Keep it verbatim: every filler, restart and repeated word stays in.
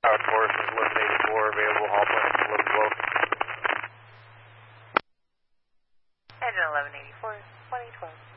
Tower Taurus is eleven eighty-four, available, hall plan eleven twelve. Engine eleven eighty-four, twenty twelve.